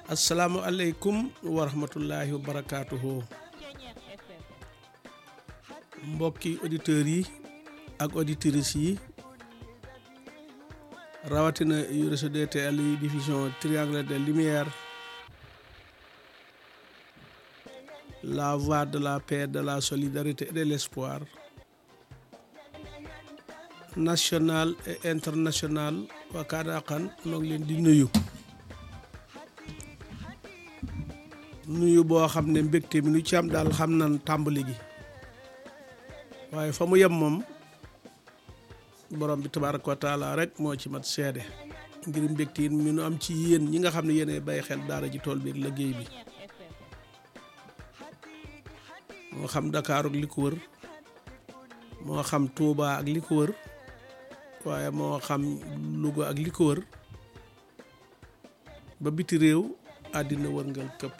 asalaamualeykum wa rahmatullahi wa barakaatuhu mbokki auditeurs yi ak auditrices yi rawatina yu réseau DTL yi diffusion triangle de lumière la voix de la paix, de la solidarité et de l'espoir national et international wa kaadaaxan noo ngi leen di nuyu boo xam ne mbégte mi nu ci am daal xam nan tàmbali gi waaye fa mu yem moom borom bi tabaaraka wa taala rek moo ci mat seede ngir mbégte yi mi nu am ci yéen ñi nga xam ne yéenay bàyyi xel daara ji tool bi ak liggéey bi moo xam Dakar ak li ko wër moo xam Touba ak li ko wër waaye moo xam Louga ak li ko wër ba biti réew àddina wërngal këpp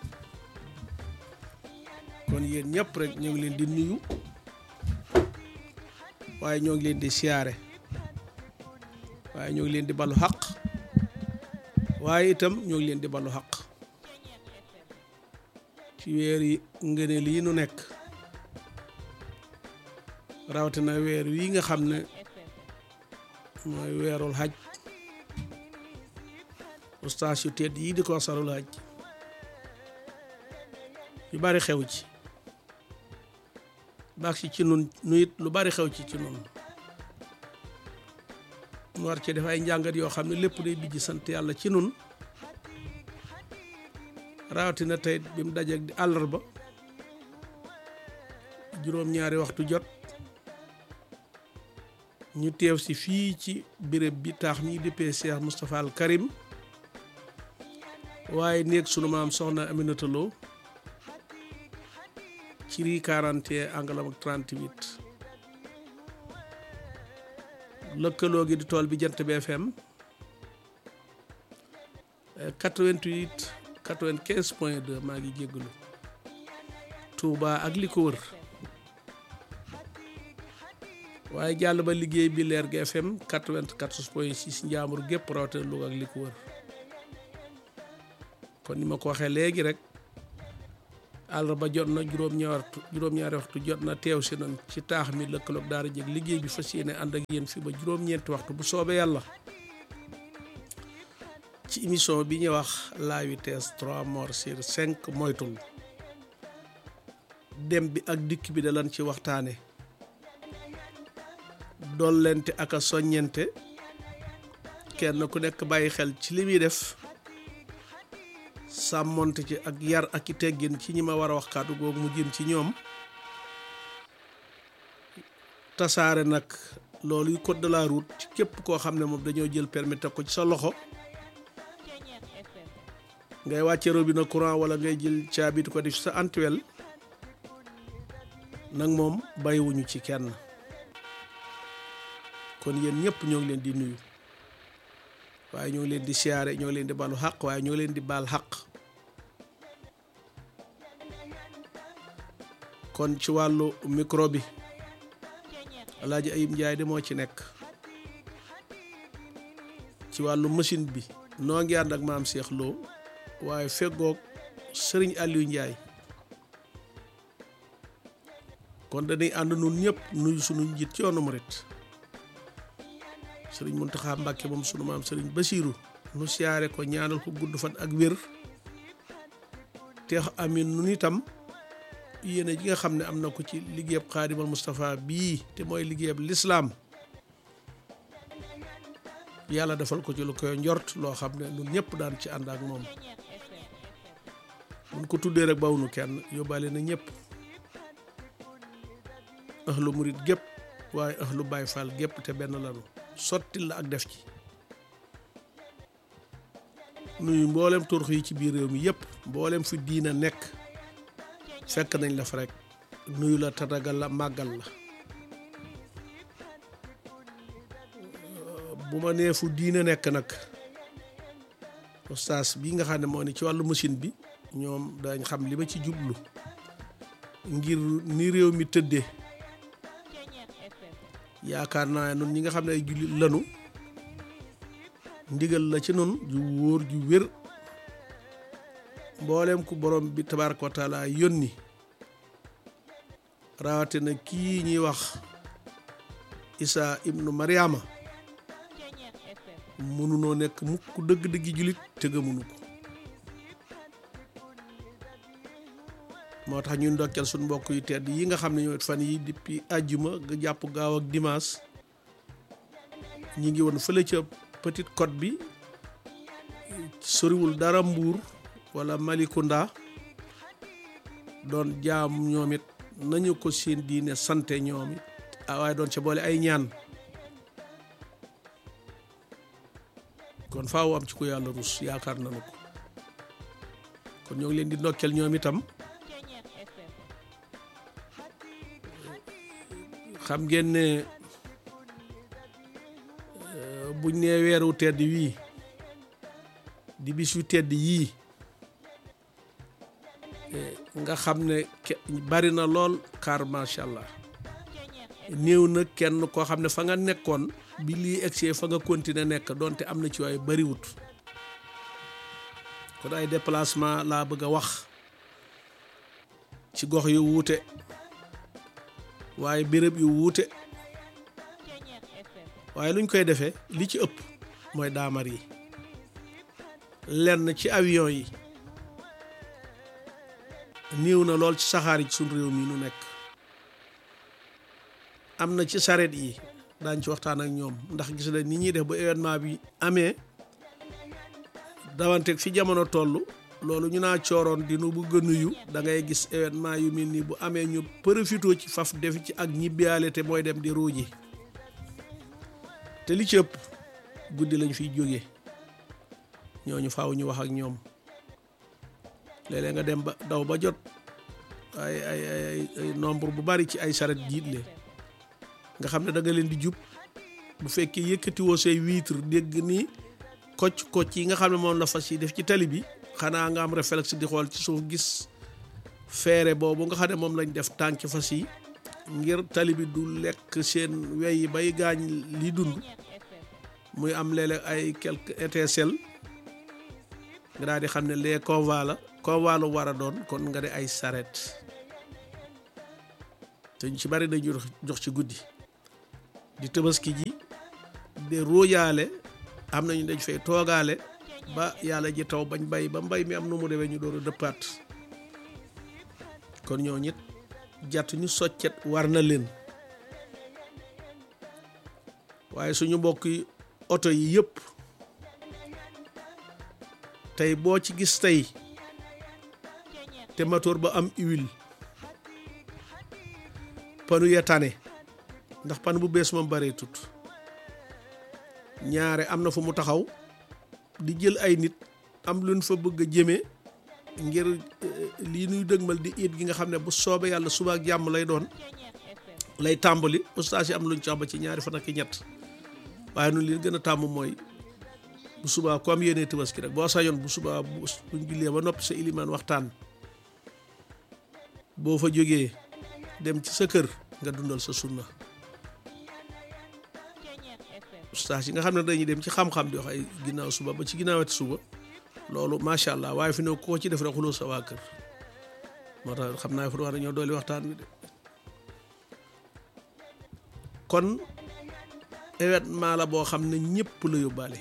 kon yéen ñëpp rek ñoo ngi leen di nuyu waaye ñoo ngi leen di siyaare waaye ñoo ngi leen di balu xaq waaye itam ñoo ngi leen di balu xaq ci weer yi ngëneel yi nu nekk rawatina weer wi nga xam ne mooy weerul xaj ustaas yu tedd yi di ko sarul xaj yu bari xew ci baax ci nun nu it lu bari xew ci nun mu war ci def ay njàngat yoo xam ne lépp day bijj sant yàlla ci nun rawatina tey bi mu dajeeg di àllarba juróom-ñaari waxtu jot ñu teew si fii ci béréb bi taax mi dippee Cheikh Moustapha Al Karim waaye néeg sunu maam soxna Aminata Lo ci ri 41 angalam ak 38 lëkkaloo gi di tool bi jant bi FM 88 95.2 maa ngi jéggalu Touba ak li ko wër waaye jàll ba liggéey bi leer gi FM 94.6 njaamur gépp rawatina Louga ak li ko wër kon ni ma ko waxee léegi rek àllarba jot na juróom-ñaari waxtu jot na teew si nan ci taax mi lëkkaloog daara jég liggéey bi fas yéene ànd ak yéen fi ba juróom-ñeenti waxtu bu soobee yàlla ci émission bi ñuy wax la vitesse 3 morts sur 5 moytul dem bi ak dikk bi da lan ci waxtaane dollente ak a soññente kenn ku nekk bàyyi xel ci li muy def sàmmonte ci ak yar ak i teggin ci ñi ma war a wax kàddu googu mu jëm ci ñoom tasaare nag loolu yu code de la route ci képp koo xam ne moom dañoo jël permis teg ko ci sa loxo ngay wàcce robinet courant wala ngay jël caabi di ko def sa antuwel nag moom bàyyiwuñu ci kenn kon yéen ñëpp ñoo ngi leen di nuyu waaye ñoo ngi leen di siyaare ñoo ngi leen di balu xaq waaye ñoo ngi leen di baal xaq kon ci wàllu micro bi Alaaji Ayib Njaay de moo ci nekk ci wàllu machine bi noo ngi ànd ak maam Cheikh Lo waaye feggoog Sëriñ Aliou Njaay kon dañuy ànd nun ñëpp nuyu sunu njiit ci yoonu murit Sëriñ Muntaxa Mbàkke moom sunu maam Sëriñ Basiiru nu siyaare ko ñaanal ko gudd fan ak wér teex amin nun itam yéene ji nga xam ne am na ko ci liggéeyab Xaadimal Moustapha bii te mooy liggéeyab lislaam yàlla defal ko ci lu koy njort loo xam ne ñun ñëpp daan ci ànd ak moom buñ ko tuddee rek bawunu kenn yóbbaale na ñëpp ahlu murit gépp waaye ahlu Baay Faal gépp te benn lanu sottil la ak def ci nuyu mboolem turux yi ci biir réew mi yëpp mboolem fi diina nekk fekk nañ la fa rek nuyu la tatagal la màggal la bu ma nee fu diina nekk nag ustaas bi nga xam ne moo ne ci wàllu machine bi ñoom dañ xam li ma ci jublu ngir ni réew mi tëddee yaakaar naa nun ñi nga xam ne ay jullit lanu ndigal la ci nun ju wóor ju wér mboolem ku borom bi tabaaraka wa taala yónni rawatina kii ñuy wax Isa ibnu Mariama mënunoo nekk mukk dëgg-dëggi julit te gëmunu ko. moo tax ñun ndokkeel suñ mbokk yu tedd yi nga xam ne ñoo fan yi depuis àjjuma nga jàpp gaaw ak dimanche ñi ngi woon fële ca Petite Côte bi soriwul dara Mbuur wala Malicounda doon jaam ñoom it nañu ko seen diine sante ñoom it waaye doon ca boole ay ñaan kon faaw am ci ko yàlla rus yaakaar nañu ko. kon ñoo ngi leen di ndokkeel ñoom itam. xam ngeen ne buñ nee weeru tedd wii di bis yu tedd yii nga xam ne bari na lool car macha allah néew na kenn koo xam ne fa nga nekkoon bi lii egsee fa nga continuer nekk donte am na ci waaye bariwut. kon ay déplacement laa bëgg a wax ci gox yu wuute waaye béréb yu wuute waaye luñ koy defee li ci ëpp mooy daamar yi lenn ci avion yi néew na lool ci saxaar yi ci suñ réew mi nu nekk. am na ci sareet yi daañ ci waxtaan ak ñoom ndax gis na ni ñuy def ba événement bi amee dawanteeg fi jamono toll loolu ñu naa cooroon di nu bëgg a nuyu da ngay gis événement yu mel nii bu amee ñu profité ci faf def ci ak ñibbiyaale te mooy dem di ruuji te li ci ëpp guddi lañ fiy jógee ñooñu faaw ñu wax ak ñoom léeg-léeg nga dem ba daw ba jot ay nombre bu bari ci ay saret jiitle nga xam ne da nga leen di jub bu fekkee yëkkatiwoo say vitre dégg ni kocc yi nga xam ne moom la fas yi def ci tali bi xanaa nga am réflexe di xool ci suuf gis feere boobu nga xam ne moom lañ def tànk fas yi ngir tali bi du lekk seen wey yi bay gaañ li dund muy am léeg-léeg ay quelques étincelles nga daal di xam ne les convoi la war a doon kon nga de ay saret te ñu ci bari dañu jox ci guddi di tabaski ji de róoyaale am nañu dañ fay toogaale ba yàlla ji taw bañ bay ba mbay mi am nu mu demee ñu door a dëppaat kon ñoo ñit jàtt ñu soccet war na leen waaye suñu mbokk yi oto yi yëpp tey boo ci gis tey te moteur ba am huile panu ya tane ndax pan bu bees moom baree tut ñaare am na fu mu taxaw di jël ay nit am luñ fa bëgg a jëmee ngir lii nuy dëgmal di it gi nga xam ne bu soobee yàlla suba ak jàmm lay doon lay tàmbali ustaas yi am luñ ci ba ci ñaari fan ak ñett waaye nun li gën a tàmm mooy bu subaa ku am yéene tabaski rek boo sañoon bu subaa buñ jullee ba noppi sa ilimaan waxtaan boo fa jógee dem ci sa kër nga dundal sa sunna ustaas yi nga xam ne dañuy dem ci xam-xam di wax ay ginnaaw suba ba ci ginnaawati suba loolu macha allah waaye fi ne ko ci def rek xuloo sa waa kër moo tax xam naa fa war nañoo dooli waxtaan wi de kon événement la boo xam ne ñëpp la yóbbaale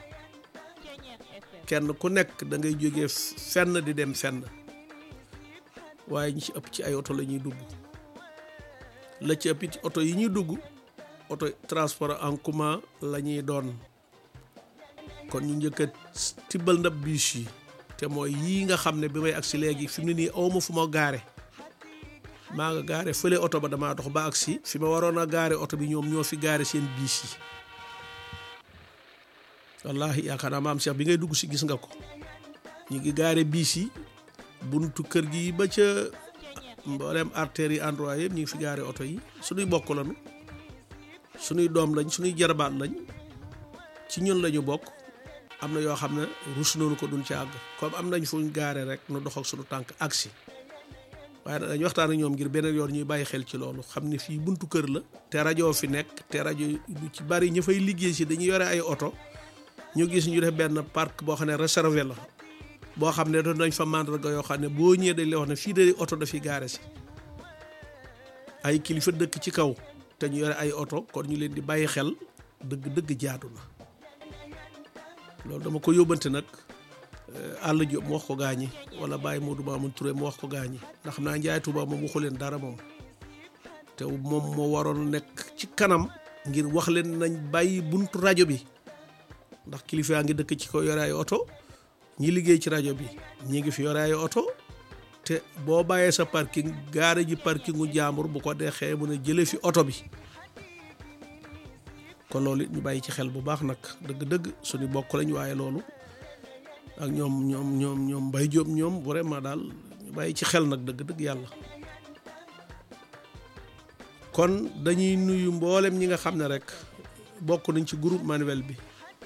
kenn ku nekk da ngay jógee fenn di dem fenn waaye ñi ci ëpp ci ay oto la ñuy dugg la ci ëpp ci oto yi ñuy dugg oto transport en commun la ñuy doon kon ñu njëkk a tibbal ndab bus yi te mooy yii nga xam ne bi may agsi léegi fi mu ne nii awma fu ma gaare maa nga gaare fële oto ba damaa dox ba agsi fi ma waroon a gaare oto bi ñoom ñoo fi gaare seen bus yi wallahi yaakaar naa maam Cheikh bi ngay dugg si gis nga ko ñu ngi gaare bus yi buntu kër gi ba ca mboolem artères yi endroit yëpp ñu ngi fi gaare oto yi suñuy bokk lañu suñuy doom lañ suñuy jarbaat lañ ci ñun lañu bokk am na yoo xam ne rus noonu ko duñ ci àgg comme am nañ fuñ gaare rek nu dox ak suñu tànk agsi waaye nag dañu waxtaan ak ñoom ngir beneen yoon ñuy bàyyi xel ci loolu xam ne fii buntu kër la te rajo fi nekk te rajo lu ci bari ñu fay liggéey si dañuy yore ay oto ñu gis ñu def benn parc boo xam ne réservé la boo xam ne doon nañ fa màndarga yoo xam ne boo ñëwee dañ lay wax ne fii de oto dafiy gaare si ay kilifa dëkk ci kaw te ñu yore ay oto kon ñu leen di bàyyi xel dëgg jaadu na loolu dama ko yóbbante nag Alla Diop mu wax ko gaañi wala Baye Modou Mamoun Touré mu wax ko gaañi ndax naa Njaay Tuuba moom waxu leen dara moom te moom moo waroon nekk ci kanam ngir wax leen nañ bàyyi buntu rajo bi ndax kilifa yaa ngi dëkk ci ko yore ay oto ñi liggéey ci rajo bi ñi ngi fi yore ay oto te boo bàyyee sa parking gaare ji parkingu jaambur bu ko dexee mën a jële fi oto bi kon loolu it ñu bàyyi ci xel bu baax nag dëgg suñu bokk lañ waaye loolu ak ñoom Mbaye Diop ñoom vraiment daal ñu bàyyi ci xel nag dëgg yàlla kon dañuy nuyu mboolem ñi nga xam ne rek bokk nañ ci groupe manuel bi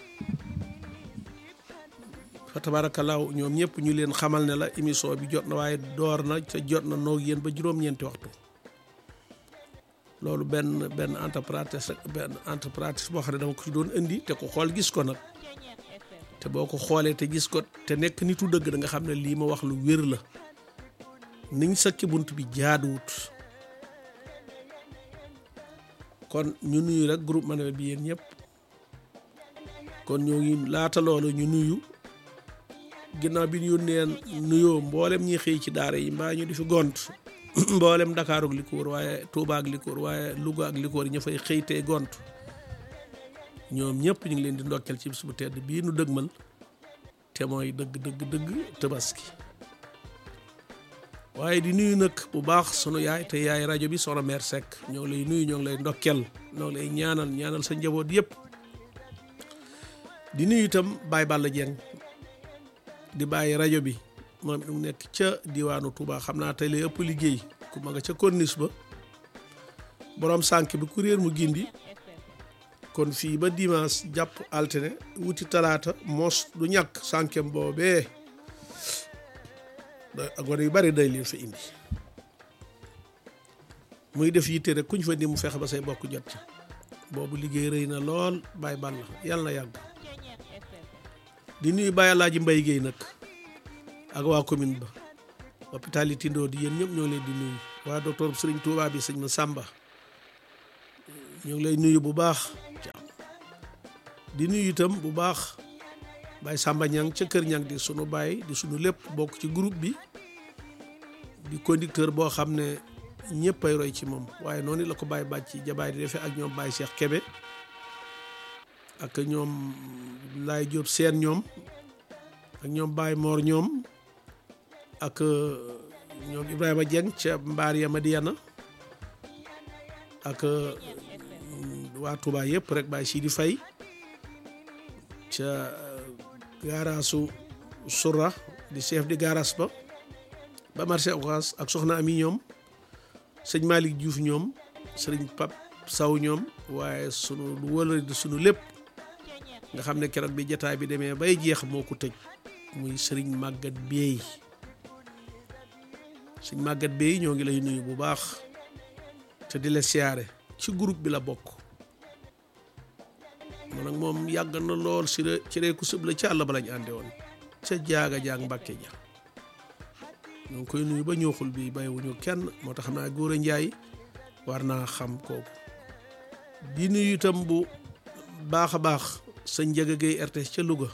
fa tabaarakallaahu ñoom ñëpp ñu leen xamal ne la émission bi jot na waaye door na te jot na noog yéen ba juróom-ñeenti waxtu loolu benn entreprise boo xam ne dama ko ci doon indi te ko xool gis ko nag te boo ko xoolee te gis ko te nekk nitu dëgg da nga xam ne lii ma wax lu wér la niñ sakki bunt bi jaaduwut kon ñu nuyu rek groupe manuel bi yéen ñëpp kon ñoo ngi laata loolu ñu nuyu ginnaaw bi ñu yónnee nuyoo mboolem ñi xëy ci daara yi mbaa ñu di fi gont mboolem Dakar ak li ko wër waaye Touba ak li ko wër waaye Louga ak li ko wër ña fay xëy tey gont ñoom ñëpp ñu ngi leen di ndokkeel ci bis bu tedd bii nu dëgmal te mooy dëgg Tabaski waaye di nuyu nag bu baax sunu yaay te yaay rajo bi soxna Mère Seck ñoo ngi lay nuyu ñoo ngi lay ndokkeel ñoo ngi lay ñaanal sa njaboot yëpp di nuyu itam Baye Balla Dieng di bàyyi rajo bi moom mu nekk ca diwaanu Touba xam naa tey lay ëpp liggéey ku ma nga ca corniche ba borom sànk bi ku réer mu gindi kon fii ba dimanche jàpp altine wuti talaata mos du ñàkk sànkem boobee gone yu bari day leen fa indi muy def yitte rek kuñ fa ni mu fexe ba say bokk jot ca boobu liggéey rëy na lool Baye Balla yàlla na yàgg di nuyu Baye Alaaji Mbay Géey nag ak waa commune ba hôpital yi Tindoo di yéen ñëpp ñoo leen di nuyu waa docteur Sëriñ Tuubaa bi sëñ ma Sàmba ñoo ngi lay nuyu bu baax di nuyu itam bu baax Baye Sàmba Ñang ca kër Ñang di sunu baay di sunu lépp bokk ci groupe bi di conducteur boo xam ne ñëpp ay roy ci moom waaye noonu la ko Baye Bàcci Jabaay di defee ak ñoom Baye Cheikh Kebe ak ñoom Laay Jóob Seen ñoom ak ñoom Baye Moor ñoom ak ñoom Ibrahima Dieng ca mbaar ya Madiyana ak waa Touba yëpp rek Baye Sidi Faye ca gaaraasu Sura di chef di gaaraas ba marché Ocass ak soxna Ami ñoom sëñ Malick Diouf ñoom sëriñ Pap Saw ñoom waaye sunu wëlëri di sunu lépp nga xam ne keroog bi jataay bi demee bay jeex moo ko tëj muy sëriñ Maguette Bey sëriñ Maguette Bey ñoo ngi lay nuyu bu baax te di la siyaare ci groupe bi la bokk man ak moom yàgg na lool ci reeku sëb la ci àll ba lañ ànde woon ca jaaga jaag Mbàkke ja ñoo ngi koy nuyu ba ñooxul bi bàyyiwuñu kenn moo tax xam naa Góora Njaay war naa xam kooku di nuyu itam bu baax a baax sëñ Njaga Gay RTS ca Louga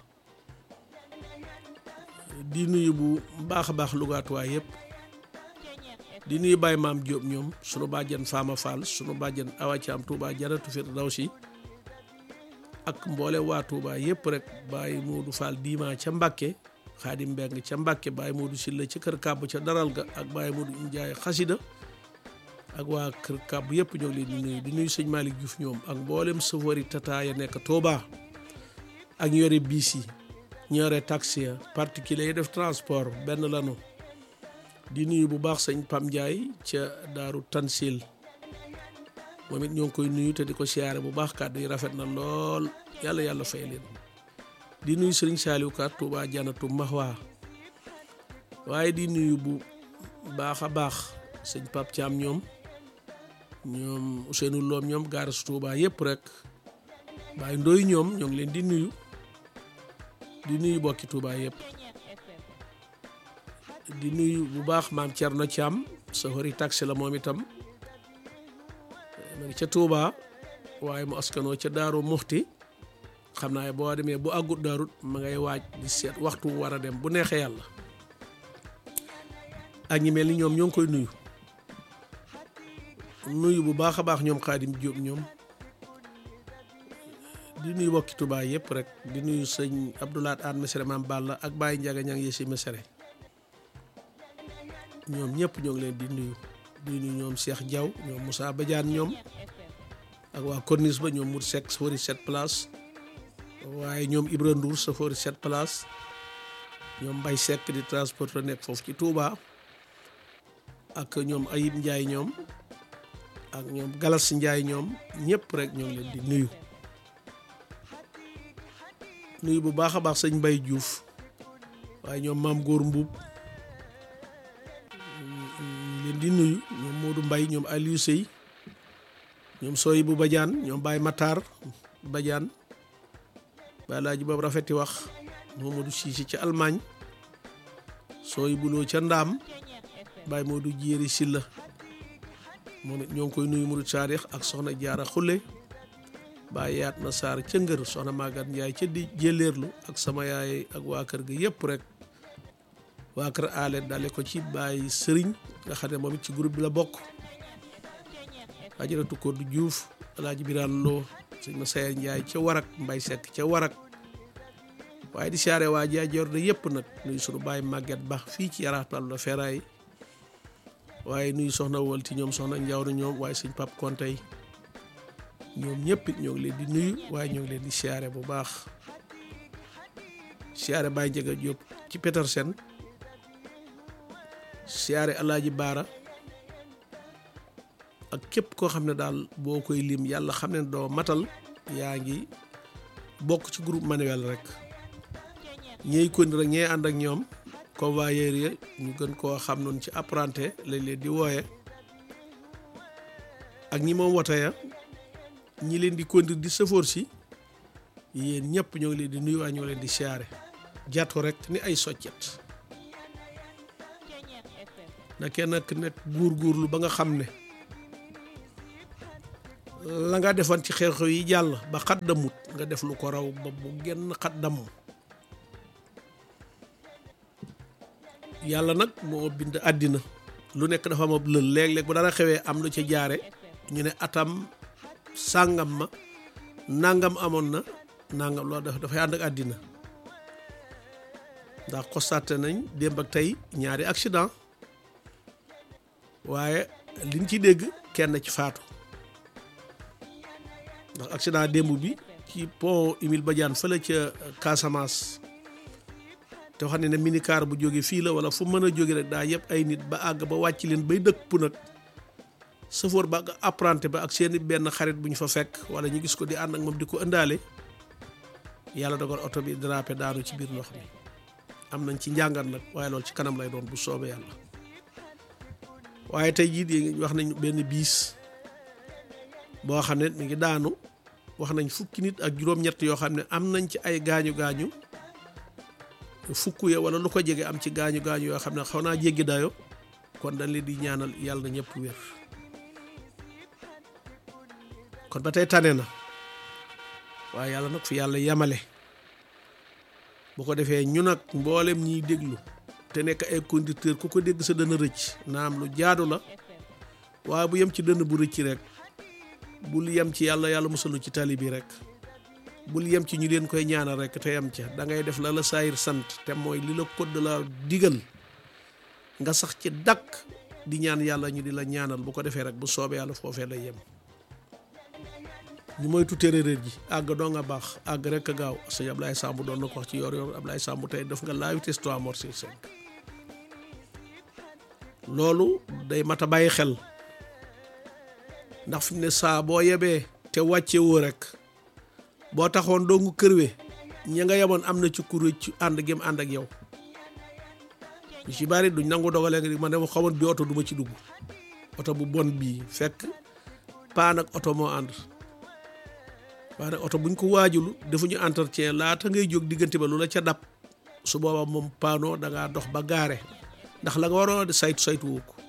di nuyu bu baax a baax Lougaatuwaay yëpp di nuyu Baye Maam Diop ñoom sunu bàjjen Fama Fall sunu bàjjen Awa Caam Touba Janatu Firdawsi ak mboole waa Touba yëpp rek Baye Modou Fall Diima ca Mbàkke Xaadim Mbeng ca Mbàkke Baye Modou Silla ca kër kàbb ca daral ga ak Baye Modou Njaay xasida ak waa kër kàbb yëpp ñoo leen di nuyu sëñ Malick Diouf ñoom ak mboolem safari tata ya nekk Touba ak ñu yore biis yi ñu yore taxi ya particulier yi def transport benn lanu di nuyu bu baax sëñ Pam Ndiaye ca Daaru Tansil moom it ñoo ngi koy nuyu te di ko siyaare bu baax kàddu yi rafet na lool yàlla fay leen di nuyu sëriñ Saliou Ka Touba Janatu Mahwa waaye di nuyu bu baax a baax sëñ Pap Thiam ñoom Ousseynou Loom ñoom gaaras Touba yëpp rek Baye Ndoy ñoom ñoo ngi leen di nuyu bokki Touba yëpp di nuyu bu baax maam Thierno Thiam safari taxi la moom itam ma ngi ca Touba waaye mu askanoo ca Daaru Muxti xam naa boo demee bu àggut daarut ma ngay waaj di seet waxtu war a dem bu neexee yàlla ak ñi mel ni ñoom ñoo ngi koy nuyu bu baax a baax ñoom Xaadim Jóob ñoom di nuyu bokki Touba yëpp rek di nuyu sëñ Abdoulaat Aan Mesere Maam Balla ak Baye Njaga ña ngi yësi Mesere ñoom ñëpp ñoo ngi leen di nuyu ñoom Cheikh Diaw ñoom Moussa Badiane ñoom ak waa Corniche ba ñoom Mour Seck safari 7 place waaye ñoom Ibra Ndour safari 7 place ñoom Mbaye Seck di transporteur nekk foofu ci Touba ak ñoom Ayib Ndiaye ñoom ak ñoom Galas Ndiaye ñoom ñëpp rek ñoo ngi leen di nuyu bu baax a baax sëñ Mbaye Diouf waaye ñoom Maam Góor Mbuub leen di nuyu ñoom Modou Mbaye ñoom Aliou Sey ñoom Soy bu Badiane ñoom Baye Matar Badiane Baye Laaji boobu rafeti wax Mamadou Cissé ca Allemagne Soy buloo ca Ndaam Baye Modou Jéeri Silla moom it ñoo ngi koy nuyu Murid Saadix ak soxna Jaara Xulle Baye yaat na Saar ca Ngër soxna Magat Njaay ca di jëleerlu ak sama yaay ak waa kër ga yëpp rek waa kër aale dale ko ci Baye Sëriñ nga xam ne moom it ci groupe bi la bokk Ajaratu Koddu Juuf Alaaji Biraan Loo sëñ ma Sayer Njaay ca Warak Mbay Sekk ca Warak waaye di siyaare waa Jaajoor de yëpp nag nuyu sunu Baye Maguette Ba fii ci Yaraax Palla Feraay waaye nuyu soxna Wolti ñoom soxna Njawru ñoom waaye sëñ Pap Kontey ñoom ñëpp it ñoo ngi leen di nuyu waaye ñoo ngi leen di siyaare bu baax siyaare Baye Njëga Jóob ci Petersen siyaare Alaaji Baara ak képp koo xam ne daal boo koy lim yàlla xam ne doo matal yaa ngi bokk ci groupe manuel rek ñey kondi rek ñey ànd ak ñoom convoyeur yi ñu gën koo xam noonu ci apprenti lañ leen di wooye ak ñi moom woto ya ñi leen di conduire di sëfoor si yéen ñëpp ñoo ngi leen di nuyu waa ñoo leen di siyaare jàttu rek ni ay soccet na kenn nag nekk góorgóorlu ba nga xam ne la nga defoon ci xew-xew yi jàll ba xat damut nga def lu ko raw ba bu genn xat damm yàlla nag moo bind àddina lu nekk dafa am ab lël léeg-léeg bu dara xewee am lu ca jaare ñu ne atam sàngam ma nangam amoon na nangam loolu dafay ànd ak àddina ndax constaté nañ démb ak tey ñaari accident waaye liñ ci dégg kenn ci faatu ndax accident démb bi ci pont Émile Badiane fële ca Casamance te xam ne minicar bu jóge fii la wala fu mën a jóge rek daa yëpp ay nit ba àgg ba wàcc leen bay dëkk nag chauffeur ba ak apprenti ba ak seeni benn xarit bu ñu fa fekk wala ñu gis ko di ànd ak moom di ko ëndaale yàlla dogal oto bi drapé daanu ci biir ndox mi am nañ ci njàngat nag waaye loolu ci kanam lay doon bu soobee yàlla waaye tey jii di wax nañ benn biis boo xam ne mi ngi daanu wax nañ fukki nit ak juróom-ñett yoo xam ne am nañ ci ay gaañu-gaañu fukk ya wala lu ko jege am ci gaañu-gaañu yoo xam ne xaw naa jéggi dayo kon dañ leen di ñaanal yàlla na ñëpp wér kon ba tey tane na waaye yàlla nag fi yàlla yamale bu ko defee ñu nag mboolem ñiy déglu te nekk ay conducteur ku ko dégg sa dënn rëcc naam lu jaadu la waaye bu yem ci dënn bu rëcc rek bul yem ci yàlla musalu ci tali bi rek bul yem ci ñu leen koy ñaanal rek te yem ca da ngay def la la saayir sant te mooy li la code de la digal nga sax ci dakk di ñaan yàlla ñu di la ñaanal bu ko defee rek bu soobee yàlla foofee lay yem ñu moytu téeréer ji àgg doo nga baax àgg rek a gaaw sëñ Ablaye Samb doon na ko wax ci yor Ablaye Samb tey def nga la vitesse 3 morts sur 5 loolu day mat a bàyyi xel ndax fi mu ne saa boo yebee te wàcce woo rek boo taxoon doo ngu kërwe ña nga yemoon am na ci kuréel ci ànd gém ànd ak yow ñu ci bari duñ nangu dogalee nga man de ma xamoon bi oto du ma ci dugg oto bu bon bii fekk paan ak oto moo ànd waaye nag oto buñ ko waajulu defuñu entretien laata ngay jóg diggante ba lu la ca dab su booba moom paanoo dangaa dox ba gaare ndax la nga waroon di saytu woo ko.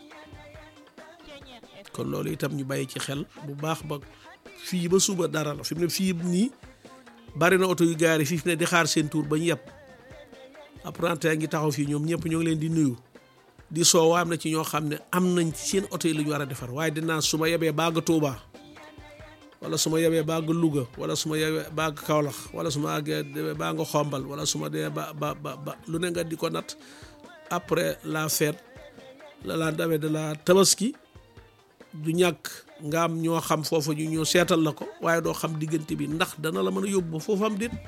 kon loolu itam ñu bàyyi ci xel bu baax ba fii ba suba dara la fi mu ne fii nii bari na oto yu gaari fii fi ne di xaar seen tour ba ñu yeb apprenti yaa ngi taxaw fii ñoom ñëpp ñoo ngi leen di nuyu di soow am na ci ñoo xam ne am nañ ci seen oto yi lu ñu war a defar waaye dinaa su ma yebee bàgg Touba wala su ma yebee bàgg Louga wala su ma yebee bàgg Kaolack wala su ma àggee baa nga xombal wala su ma dee ba lu ne nga di ko nat après la fête la lendemain de la tabaski du ñàkk nga am ñoo xam foofu ñu ñëw seetal la ko waaye doo xam diggante bi ndax dana la mën a yóbbu ba foofu am déet.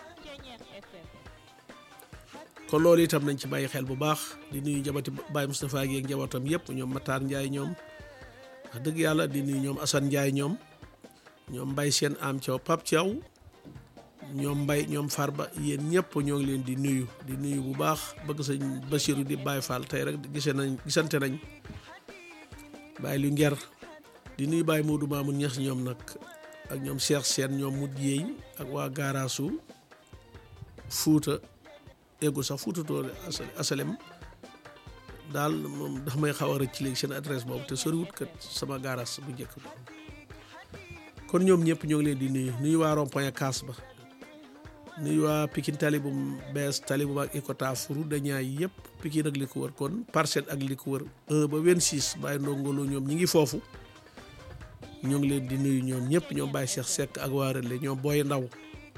kon loolu itam nañ ci bàyyi xel bu baax di nuyu njabootu Baye Moustapha ak njabootam yëpp ñoom Matar Ndiaye ñoom wax dëgg yàlla di nuyu ñoom Assane Ndiaye ñoom Mbaye seen am Thiaw Pape Thiaw ñoom Mbaye ñoom Farba yéen ñëpp ñoo ngi leen di nuyu bu baax bëgg sëñ Bassirou di Baye Fall tey rek gisante nañ Baye lu nger di nuyu Baye Modou Mamoun Niass ñoom nag ak ñoom Cheikh Sène ñoom mut yeey ak waa gaaraasu Fuuta eggul sax Fuuta toole asalem daal moom dafa may xaw a rëcc léegi seen adresse boobu te soriwut kat sama gaaraas bu njëkk ba kon ñoom ñëpp ñoo ngi leen di nuyu waa rond-point Kaas ba nuyu waa Pikine tali bu bees tali bu mag Icotaf route de Niayes yëpp Pikine ak li ko wër kon Parcelles ak li ko wër 1 ba 26 Baye Ndongolo ñoom ñi ngi foofu ñoo ngi leen di nuyu ñoom ñëpp ñoom Baye Cheikh Seck ak waa Relais ñoom Boy Ndaw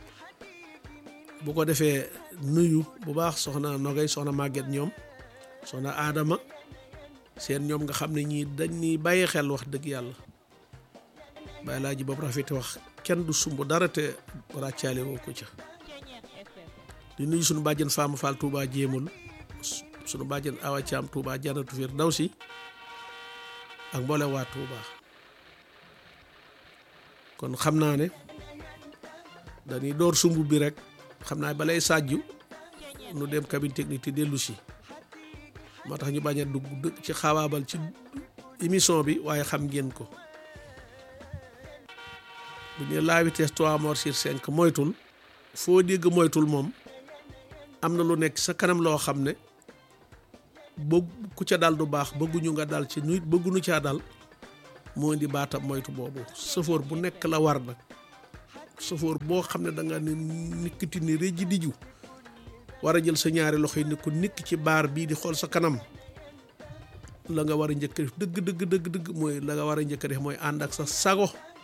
bu ko defee nuyu bu baax soxna Nogay soxna Maguette ñoom soxna Adama seen ñoom nga xam ne ñii dañ ni bàyyi xel wax dëgg yàlla bàyyi laa ji boobu rafet wax kenn du sumb dara te ràccaale woo ko ca di nuyu suñu bàjjen Fama Fall Touba jéemul suñu bàjjen Awa Thiam Touba Jannatu Firdawsi ak mboole waa Touba kon xam naa ne dañuy door sumb bi rek xam naa balay sàjju nu dem cabine technique te dellu si moo tax ñu bañ a dugg ci xawaabal ci émission bi waaye xam ngeen ko bu ñu la vitesse 3 morts sur 5 moytul foo dégg moytul moom am na lu nekk sa kanam loo xam ne bëgg ku ca dal du baax bëgguñu nga dal ci nit bëgguñu caa dal moo indi baatam moytu boobu sëfoor bu nekk la war nag sëfoor boo xam ne da nga ne nikkiti ni réji diju war a jël sa ñaari loxo yi ne ko nikk ci baar bii di xool sa kanam la nga war a njëkk def dëgg mooy la nga war a njëkk def mooy ànd ak sa sago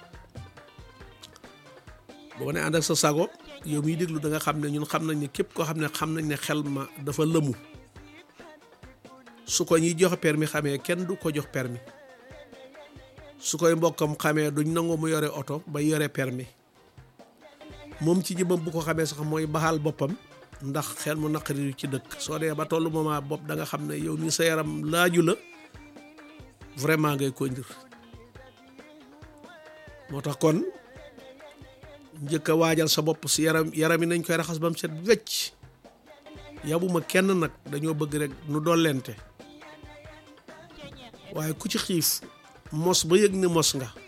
boo ne ànd ak sa sago yow miy déglu da nga xam ne ñun xam nañ ne képp koo xam nañ ne xel ma dafa lëmu su ko ñuy joxe permis xamee kenn du ko jox permis su koy mbokkam xamee duñ nangu mu yore oto ba yore permis moom ci jëmmam bu ko xamee sax mooy baxal boppam ndax xel mu naqari ci dëkk soo dee ba tollu moment bopp da nga xam ne yow mi sa yaram laaju la vraiment ngay conduire moo tax kon njëkk a waajal sa bopp si yaram yi nañ koy raxas ba mu set wecc yabuma kenn nag dañoo bëgg rek nu dollente waaye ku ci xiif mos ba yëg ne mos nga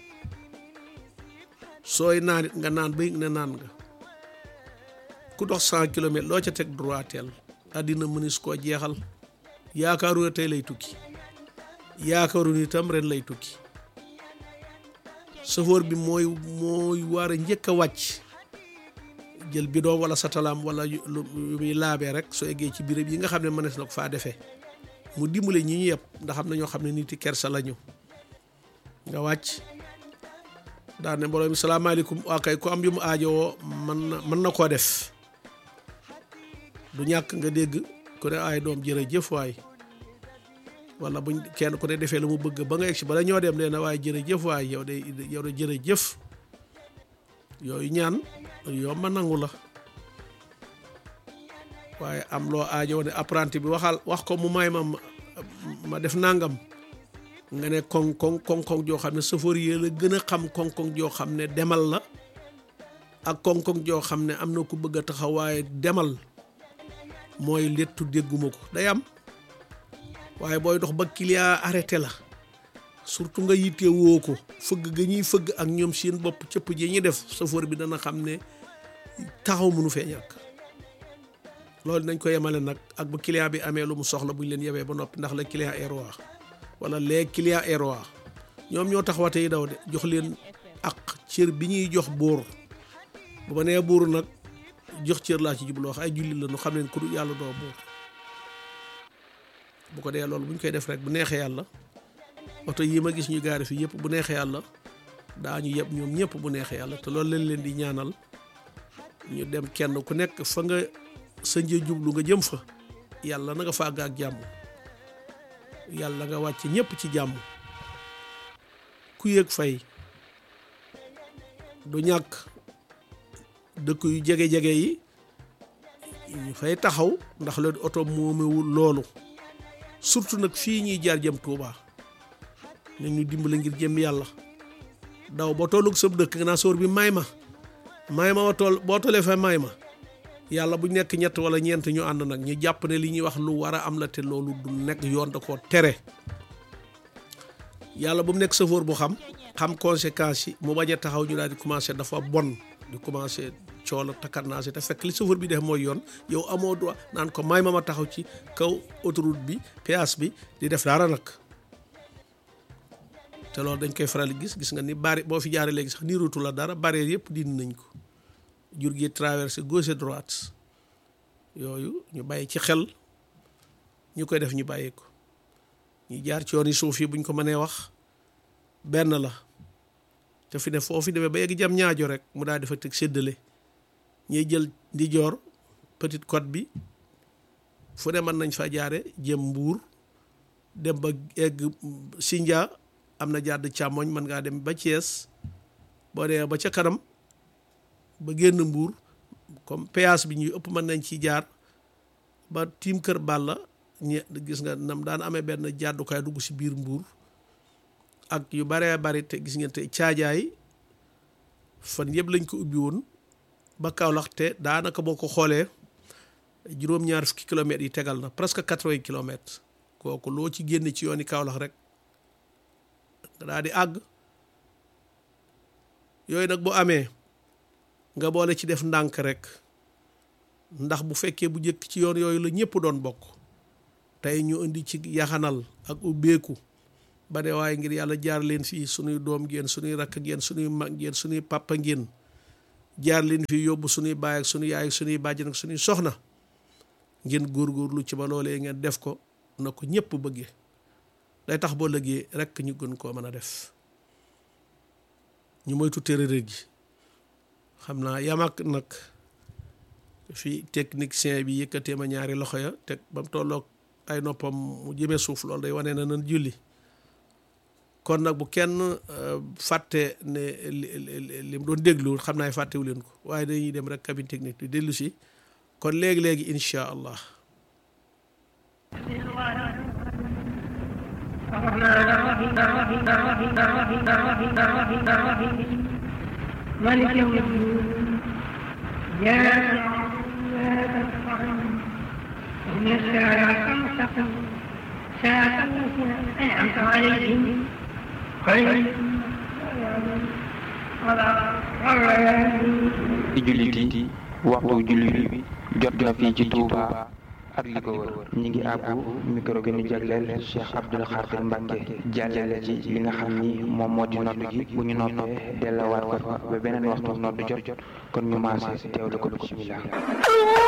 sooy naanit nga naan ba yëg ne naan nga ku dox 100 kilomètres loo ca teg droiteel àddina mënis koo jeexal yaakaaru ne tey lay tukki yaakaaru ni itam ren lay tukki chauffeur bi mooy war a njëkk a wàcc jël bidon wala satalaam wala lu muy laabee rek soo eggee ci béréb yi nga xam ne mënees na ko faa defee mu dimbale ñi ñu yëpp ndax xam na ñoo xam ne nit yi kersa la ñu nga wàcc daan ne mbooloo mi salaamaaleykum waa kay ku am yu mu aajowoo mën na koo def du ñàkk nga dégg ku ne ay doom jërëjëf waay wala buñ kenn ku ne defee lu mu bëgg ba nga egg si bala ñoo dem nee na waaye jërëjëf waay yow de jërëjëf yooyu ñaan yomb ma nangu la waaye am loo aajowoo ne apprenti bi wax ko mu may ma def nangam nga ne koŋ joo xam ne chauffeur yi la gën a xam koŋ joo xam ne demal la ak koŋ joo xam ne am na ku bëgg a taxaw waaye demal mooy lettu dégguma ko day am waaye booy dox ba client arrêté la surtout nga yitte woo ko fëgg ga ñuy fëgg ak ñoom seen bopp cëpp ji ñuy def chauffeur bi dana xam ne taxaw mënu fee ñàkk loolu nañ ko yemale nag ak bu client bi amee lu mu soxla buñ leen yebee ba noppi ndax le client est roi wala les clients est roi ñoom ñoo tax wate yi daw de jox leen ak cër bi ñuy jox buur bu ma nee buur nag jox cër laa ci jublu wax ay jullit la ñu xam leen ku dul yàlla doo buur bu ko dee loolu bu ñu koy def rek bu neexee yàlla oto yi ma gis ñu gaari fi yëpp bu neexee yàlla daañu yeb ñoom ñëpp bu neexee yàlla te loolu lañ leen di ñaanal ñu dem kenn ku nekk fa nga sa njëg jublu nga jëm fa yàlla na nga fa àgg ak jàmm yàlla nga wàcc ñëpp ci jàmm ku yëg fay du ñàkk dëkk yu jege-jege yi ñu fay taxaw ndax la oto moomewul loolu surtout nag fii ñuy jaar jëm Touba nañ ñu dimbale ngir jëm yàlla daw ba tollug sab dëkk nga naa sóor bi may ma wa tool boo tollee fa may ma yàlla bu nekk ñett wala ñeent ñu ànd nag ñu jàpp ne li ñuy wax lu war a am la te loolu du nekk yoon da koo tere yàlla bu mu nekk chauffeur bu xam conséquences yi mu bañ a taxaw ñu daal di commencé dafa bon di commencé coola takkarnaase te fekk li chauffeur bi def mooy yoon yow amoo droit naan ko may ma taxaw ci kaw autoroute bi péage bi di def dara nag te loolu dañ koy faral di gis nga ni bari boo fi jaaree léegi sax ni ruutu la dara barrière yëpp dindi nañ ko jur gi traversé gauche et droite yooyu ñu bàyyi ci xel ñu koy def ñu bàyyi ko ñu jaar ci yoon yi suuf yi buñ ko mënee wax benn la te fi ne foofu demee ba yegg jam ñaajo rek mu daal di fa teg séddale ñuy jël di joor Petite Côte bi fu ne mën nañ fa jaare jëm Mbuur dem ba egg Sindia am na jàdd càmmoñ mën ngaa dem ba Thiès boo dee ba ca kanam ba génn Mbuur comme péage bi ñuy ëpp mën nañ ci jaar ba tiim kër Balla ñe gis nga nam daan amee benn jàddukaay dugg si biir Mbuur ak yu baree bari te gis ngeen te caajaay fan yëpp lañ ko ubbi woon ba Kaolack te daanaka boo ko xoolee juróom-ñaar fukki kilomètres yi tegal na presque 80 kilomètres kooku loo ci génne ci yooni Kaolack rek nga daal di àgg yooyu nag bu amee nga boole ci def ndànk rek ndax bu fekkee bu njëkk ci yoon yooyu la ñëpp doon bokk tey ñu indi ci yaxanal ak ubbeeku ba de waaye ngir yàlla jaar leen fii suñuy doom ngeen suñuy rakk ngeen suñuy mag ngeen suñuy papa ngeen jaar leen fii yóbbu suñuy baay ak suñuy yaay ak suñuy bàjjen ak suñuy soxna ngeen góorgóorlu ci ba loolee ngeen def ko na ko ñëpp bëggee day tax boo lëggee rek ñu gën koo mën a def ñu moytu téeréer gi xam naa yamak nag fii technicien bi yëkkatee ma ñaari loxo ya teg ba mu tolloog ay noppam mu jëmee suuf loolu day wane na nan julli kon nag bu kenn fàtte ne li mu doon déglu xam naa fàttewu leen ko waaye dañuy dem rek cabine technique bi dellu si kon léegi-léegi insha allah مالك يوم الدين إياك نعبد وإياك نستعين صراط الذين أنعمت عليهم غير ci jullit yi waxtu jullit bi jot na fii ci Touba ak li ko wër ñi ngi àbbu micro gi ñu jagleel Cheikh Abdoul Khadir Mbacke jàllale ci li nga xam ni moom moo di nodd gi bu ñu noppee delluwaat ko fa ba beneen waxtu nodd jot kon ñu maase teewlu ko bismillah